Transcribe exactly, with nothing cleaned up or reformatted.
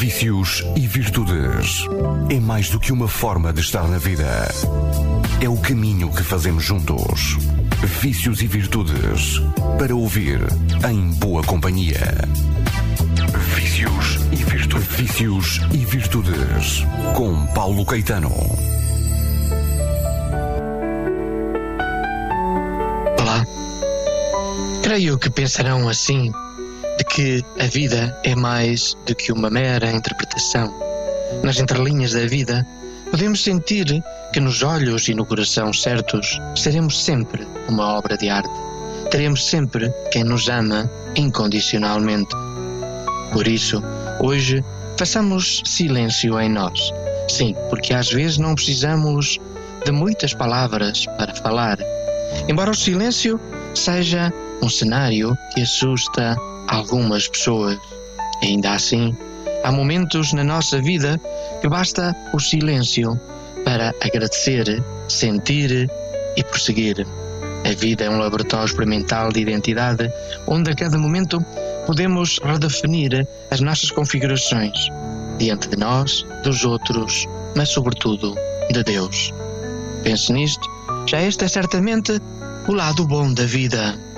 Vícios e virtudes. É mais do que uma forma de estar na vida. É o caminho que fazemos juntos. Vícios e virtudes. Para ouvir em boa companhia. Vícios e virtudes. Vícios e virtudes. Com Paulo Caetano. Olá. Creio que pensarão assim, de que a vida é mais do que uma mera interpretação. Nas entrelinhas da vida, podemos sentir que nos olhos e no coração certos seremos sempre uma obra de arte. Teremos sempre quem nos ama incondicionalmente. Por isso, hoje, façamos silêncio em nós. Sim, porque às vezes não precisamos de muitas palavras para falar. Embora o silêncio seja um cenário que assusta algumas pessoas, ainda assim, há momentos na nossa vida que basta o silêncio para agradecer, sentir e prosseguir. A vida é um laboratório experimental de identidade, onde a cada momento podemos redefinir as nossas configurações, diante de nós, dos outros, mas sobretudo de Deus. Pense nisto, já este é certamente o lado bom da vida.